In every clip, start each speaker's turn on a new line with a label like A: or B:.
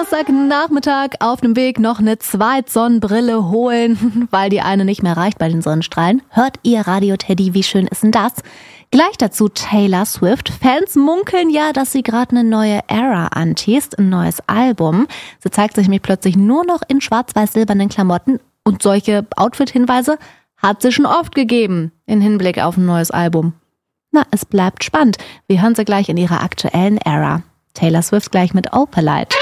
A: Donnerstagnachmittag auf dem Weg noch eine Zweitsonnenbrille holen, weil die eine nicht mehr reicht bei den Sonnenstrahlen. Hört ihr Radio Teddy, wie schön ist denn das? Gleich dazu Taylor Swift. Fans munkeln ja, dass sie gerade eine neue Era anteast, ein neues Album. Sie zeigt sich nämlich plötzlich nur noch in schwarz-weiß-silbernen Klamotten und solche Outfit-Hinweise hat sie schon oft gegeben in Hinblick auf ein neues Album. Na, es bleibt spannend. Wir hören sie gleich in ihrer aktuellen Era. Taylor Swift gleich mit Opalite.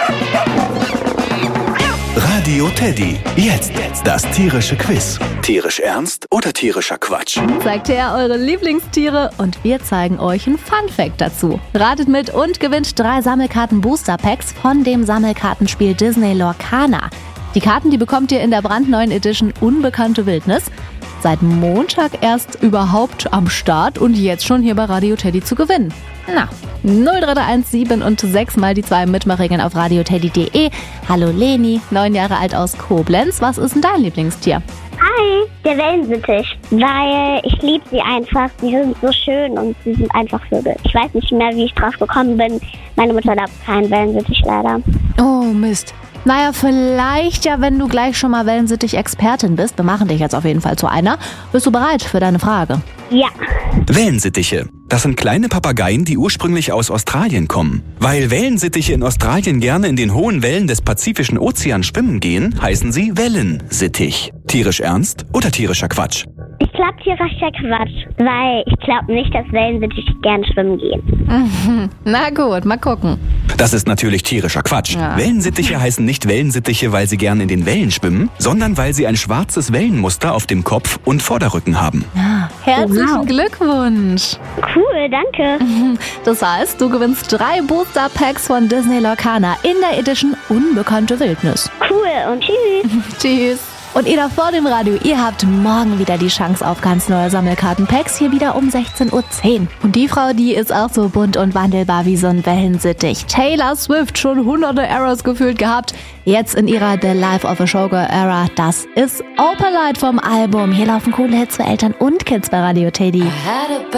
B: Radio Teddy. Jetzt das tierische Quiz. Tierisch ernst oder tierischer Quatsch?
A: Zeigt her eure Lieblingstiere und wir zeigen euch einen Funfact dazu. Ratet mit und gewinnt 3 Sammelkarten-Booster-Packs von dem Sammelkartenspiel Disney Lorcana. Die Karten, die bekommt ihr in der brandneuen Edition Unbekannte Wildnis. Seit Montag erst überhaupt am Start und jetzt schon hier bei Radio Teddy zu gewinnen. Na, 0317 und 6 mal die 2 Mitmachregeln auf radioteddy.de. Hallo Leni, 9 Jahre alt aus Koblenz. Was ist denn dein Lieblingstier?
C: Hi, der Wellensittich, weil ich liebe sie einfach. Die sind so schön und sie sind einfach Vögel. Ich weiß nicht mehr, wie ich drauf gekommen bin. Meine Mutter hat keinen Wellensittich leider.
A: Oh Mist. Naja, vielleicht ja, wenn du gleich schon mal Wellensittich-Expertin bist. Wir machen dich jetzt auf jeden Fall zu einer. Bist du bereit für deine Frage?
C: Ja.
B: Wellensittiche. Das sind kleine Papageien, die ursprünglich aus Australien kommen. Weil Wellensittiche in Australien gerne in den hohen Wellen des Pazifischen Ozeans schwimmen gehen, heißen sie Wellensittich. Tierisch ernst oder tierischer Quatsch?
C: Ich glaube tierischer Quatsch, weil ich glaube nicht, dass Wellensittiche gern schwimmen gehen.
A: Na gut, mal gucken.
B: Das ist natürlich tierischer Quatsch.
A: Ja.
B: Wellensittiche heißen nicht Wellensittiche, weil sie gerne in den Wellen schwimmen, sondern weil sie ein schwarzes Wellenmuster auf dem Kopf und Vorderrücken haben.
A: Herzlichen Glückwunsch.
C: Cool, danke.
A: Das heißt, du gewinnst 3 Booster-Packs von Disney Lorcana in der Edition Unbekannte Wildnis.
C: Cool und tschüss.
A: Tschüss. Und ihr da vor dem Radio, ihr habt morgen wieder die Chance auf ganz neue Sammelkarten-Packs, hier wieder um 16:10 Uhr. Und die Frau, die ist auch so bunt und wandelbar wie so ein Wellensittich. Taylor Swift, schon hunderte Eras gefühlt gehabt. Jetzt in ihrer The Life of a Showgirl-Era, das ist Opalite vom Album. Hier laufen coole Hits für Eltern und Kids bei Radio Teddy.